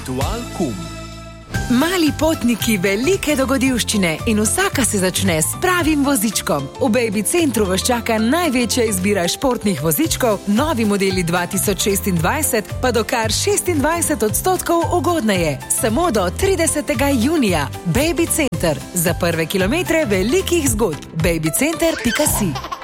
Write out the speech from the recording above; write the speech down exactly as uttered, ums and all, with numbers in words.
Ritual kum. Mali potniki, velike dogodivščine in vsaka se začne s pravim vozičkom. V Baby Centru vas čaka največja izbira športnih vozičkov, novi modeli dva tisoč šestindvajset pa do kar šestindvajset odstotkov ugodneje. Samo do tridesetega junija. Baby Center. Za prve kilometre velikih zgodb. baby center pika si.